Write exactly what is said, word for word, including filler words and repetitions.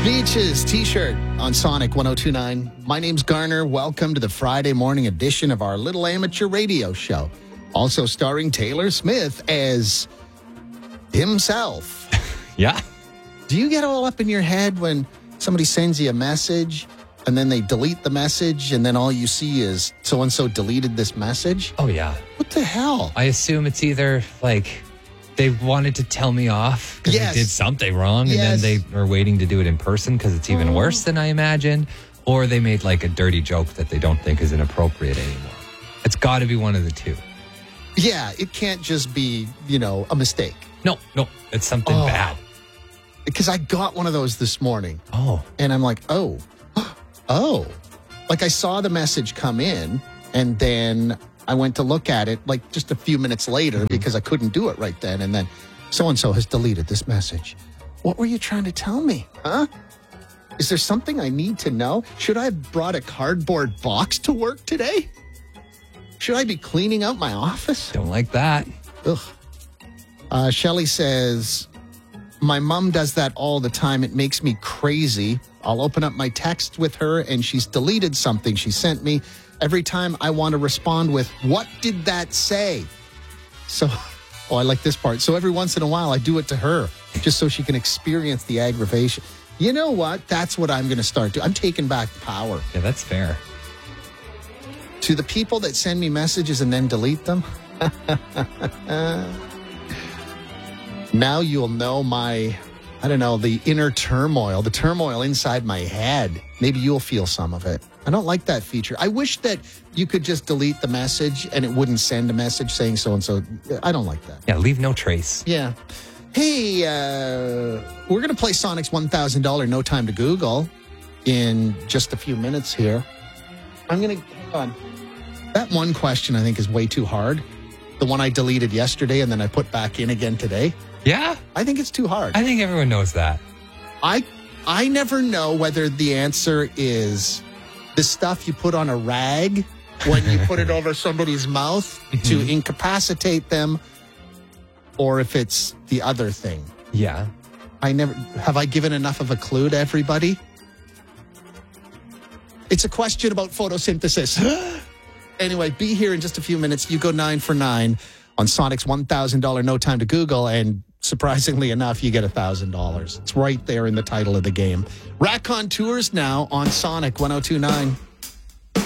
Beaches t-shirt on Sonic one oh two point nine. My name's Garner. Welcome to the Friday morning edition of our little amateur radio show. Also starring Taylor Smith as himself. Yeah. Do you get all up in your head when somebody sends you a message and then they delete the message and then all you see is so-and-so deleted this message? Oh, yeah. What the hell? I assume it's either like they wanted to tell me off because Yes. I did something wrong, Yes. and then they are waiting to do it in person because it's even Oh. worse than I imagined, or they made like a dirty joke that they don't think is inappropriate anymore. It's got to be one of the two. Yeah, it can't just be, you know, a mistake. No, no, it's something Oh. bad. Because I got one of those this morning. Oh, And I'm like, oh, oh. Like I saw the message come in and then I went to look at it like just a few minutes later Mm-hmm. because I couldn't do it right then. And then so-and-so has deleted this message. What were you trying to tell me? Huh? Is there something I need to know? Should I have brought a cardboard box to work today? Should I be cleaning out my office? don't like that. Ugh. Uh, Shelly says, my mom does that all the time. It makes me crazy. I'll open up my text with her and she's deleted something she sent me. Every time I want to respond with, what did that say? So, oh, I like this part. So every once in a while I do it to her just so she can experience the aggravation. You know what? That's what I'm going to start doing. I'm taking back power. Yeah, that's fair. To the people that send me messages and then delete them, now you'll know my, I don't know, the inner turmoil, the turmoil inside my head. Maybe you'll feel some of it. I don't like that feature. I wish that you could just delete the message and it wouldn't send a message saying so-and-so. I don't like that. Yeah, leave no trace. Yeah. Hey, uh, we're going to play Sonic's one thousand dollars No Time to Google in just a few minutes here. I'm going to, hang on. That one question I think is way too hard. The one I deleted yesterday and then I put back in again today. Yeah, I think it's too hard. I think everyone knows that. I I never know whether the answer is the stuff you put on a rag when you put it over somebody's mouth to incapacitate them, or if it's the other thing. Yeah. I never have I given enough of a clue to everybody? It's a question about photosynthesis. Anyway, be here in just a few minutes. You go nine for nine on Sonic's one thousand dollars No Time to Google, and surprisingly enough, you get one thousand dollars. It's right there in the title of the game. Racon Tours now on Sonic one oh two point nine.